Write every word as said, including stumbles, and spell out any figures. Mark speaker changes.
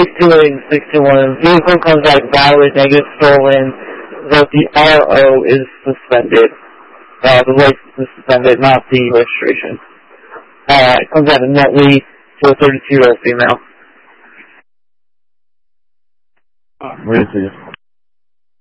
Speaker 1: six two eight and six two one. Vehicle comes back valid, negative, stolen, but the R O is suspended. Uh, the license is suspended, not the registration. Uh, it comes out of Netley to a thirty-two-year-old female.
Speaker 2: Where is it?